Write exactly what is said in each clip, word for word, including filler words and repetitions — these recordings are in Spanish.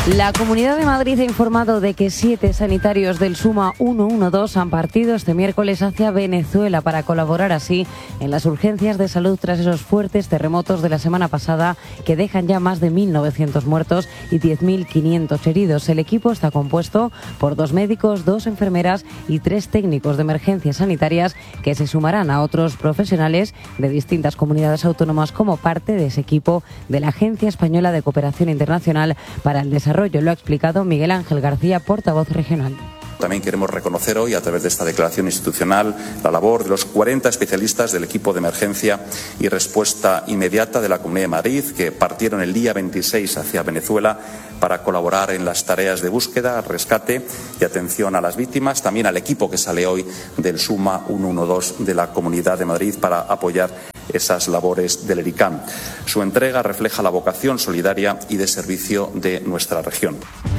La Comunidad de Madrid ha informado de que siete sanitarios del Suma ciento doce han partido este miércoles hacia Venezuela para colaborar así en las urgencias de salud tras esos fuertes terremotos de la semana pasada que dejan ya más de mil novecientos muertos y diez mil quinientos heridos. El equipo está compuesto por dos médicos, dos enfermeras y tres técnicos de emergencias sanitarias que se sumarán a otros profesionales de distintas comunidades autónomas como parte de ese equipo de la Agencia Española de Cooperación Internacional para el Desarrollo. Lo ha explicado Miguel Ángel García, portavoz regional. También queremos reconocer hoy, a través de esta declaración institucional, la labor de los cuarenta especialistas del equipo de emergencia y respuesta inmediata de la Comunidad de Madrid, que partieron el día veintiséis hacia Venezuela para colaborar en las tareas de búsqueda, rescate y atención a las víctimas. También al equipo que sale hoy del Suma ciento doce de la Comunidad de Madrid para apoyar esas labores del ERICAM. Su entrega refleja la vocación solidaria y de servicio de nuestra región.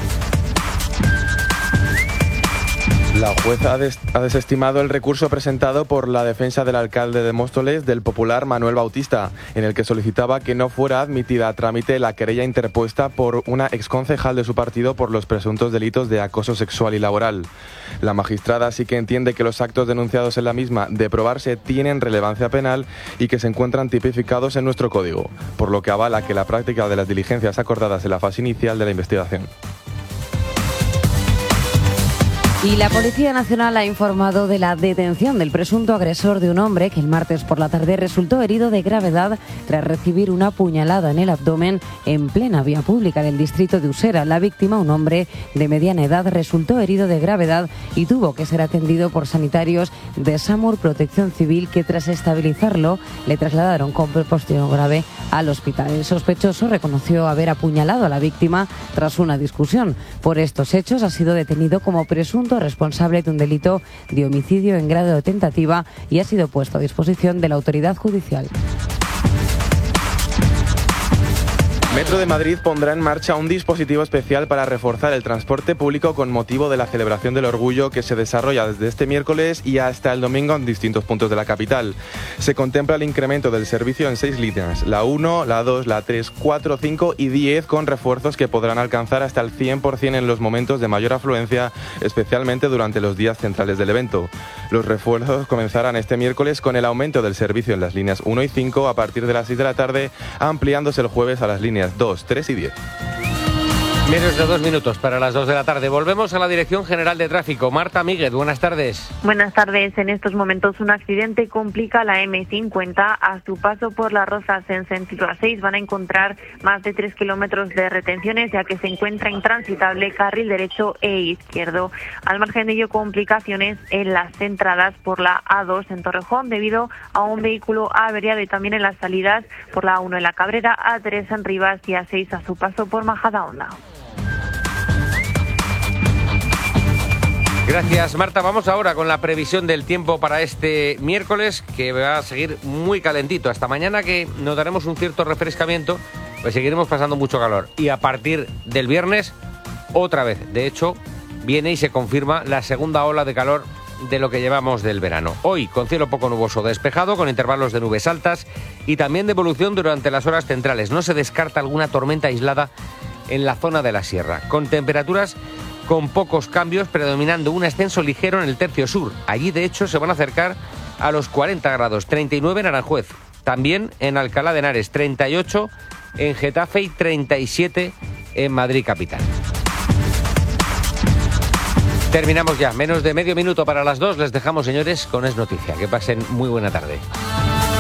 La jueza ha, des- ha desestimado el recurso presentado por la defensa del alcalde de Móstoles, del popular Manuel Bautista, en el que solicitaba que no fuera admitida a trámite la querella interpuesta por una exconcejal de su partido por los presuntos delitos de acoso sexual y laboral. La magistrada sí que entiende que los actos denunciados en la misma, de probarse, tienen relevancia penal y que se encuentran tipificados en nuestro código, por lo que avala que la práctica de las diligencias acordadas en la fase inicial de la investigación. Y la Policía Nacional ha informado de la detención del presunto agresor de un hombre que el martes por la tarde resultó herido de gravedad tras recibir una puñalada en el abdomen en plena vía pública del distrito de Usera. La víctima, un hombre de mediana edad, resultó herido de gravedad y tuvo que ser atendido por sanitarios de SAMUR Protección Civil, que tras estabilizarlo le trasladaron con posterior grave al hospital. El sospechoso reconoció haber apuñalado a la víctima tras una discusión. Por estos hechos ha sido detenido como presunto responsable de un delito de homicidio en grado de tentativa y ha sido puesto a disposición de la autoridad judicial. Metro de Madrid pondrá en marcha un dispositivo especial para reforzar el transporte público con motivo de la celebración del Orgullo que se desarrolla desde este miércoles y hasta el domingo en distintos puntos de la capital. Se contempla el incremento del servicio en seis líneas, la uno, la dos, la tres, cuatro, cinco y diez, con refuerzos que podrán alcanzar hasta el cien por ciento en los momentos de mayor afluencia, especialmente durante los días centrales del evento. Los refuerzos comenzarán este miércoles con el aumento del servicio en las líneas uno y cinco a partir de las seis de la tarde, ampliándose el jueves a las líneas dos, tres y diez. Menos de dos minutos para las dos de la tarde. Volvemos a la Dirección General de Tráfico. Marta Míguez, buenas tardes. Buenas tardes. En estos momentos un accidente complica la eme cincuenta. A su paso por Las Rozas en sentido A seis van a encontrar más de tres kilómetros de retenciones, ya que se encuentra intransitable carril derecho e izquierdo. Al margen de ello, complicaciones en las entradas por la A dos en Torrejón debido a un vehículo averiado, y también en las salidas por la A uno en La Cabrera, A tres en Rivas y A seis a su paso por Majadahonda. Gracias, Marta. Vamos ahora con la previsión del tiempo para este miércoles, que va a seguir muy calentito. Hasta mañana, que notaremos un cierto refrescamiento, pues seguiremos pasando mucho calor. Y a partir del viernes, otra vez. De hecho, viene y se confirma la segunda ola de calor de lo que llevamos del verano. Hoy, con cielo poco nuboso despejado, con intervalos de nubes altas y también de evolución durante las horas centrales. No se descarta alguna tormenta aislada en la zona de la sierra, con temperaturas con pocos cambios, predominando un ascenso ligero en el tercio sur. Allí, de hecho, se van a acercar a los cuarenta grados, treinta y nueve en Aranjuez, también en Alcalá de Henares, treinta y ocho en Getafe y treinta y siete en Madrid capital. Terminamos ya, menos de medio minuto para las dos. Les dejamos, señores, con Es Noticia. Que pasen muy buena tarde.